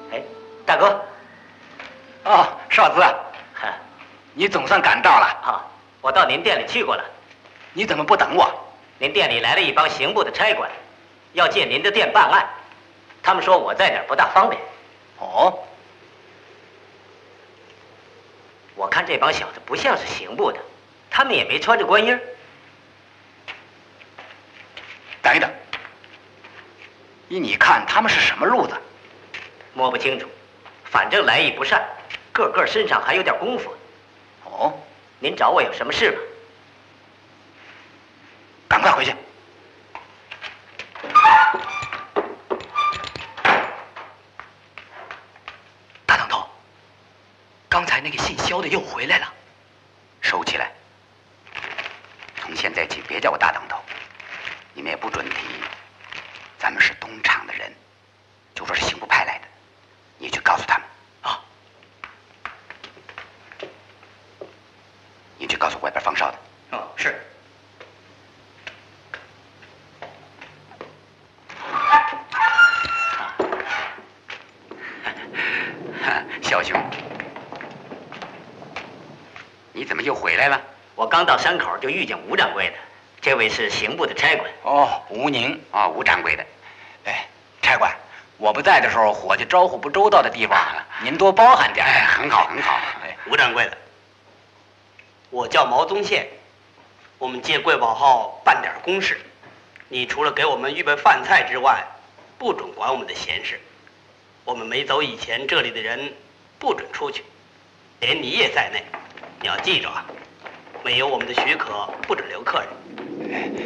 哎，大哥。 哦，少资，你总算赶到了。 啊，我到您店里去过了。 你怎么不等我？ 您店里来了一帮刑部的差官，要借您的店办案。他们说我在哪儿不大方便。 哦。 我看这帮小子不像是刑部的，他们也没穿着官衣。 等一等，依你看，他们是什么路子？ 摸不清楚，反正来意不善，个个身上还有点功夫。 哦， 您找我有什么事吗？ 赶快回去。大当头，刚才那个姓肖的又回来了。收起来，从现在起别叫我大当头，你们也不准提。咱们是东厂的人，就说是刑部派来的，你去告诉他们。啊。你去告诉外边放哨的。 哦，是。 肖兄，你怎么又回来了？ 我刚到山口就遇见吴掌柜的，这位是刑部的差官。 哦，吴宁啊，吴掌柜的。哎，差官，我不在的时候，伙计招呼不周到的地方，您多包涵点。哎，很好，很好。哎， 吴掌柜的，我叫毛宗宪，我们借贵宝号办点公事，你除了给我们预备饭菜之外，不准管我们的闲事。我们没走以前，这里的人不准出去，连你也在内。你要记着啊，没有我们的许可，不准留客人。